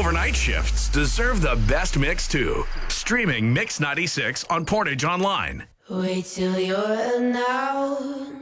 overnight shifts deserve the best mix too. Streaming Mix 96 on Portage Online. Wait till you're announced.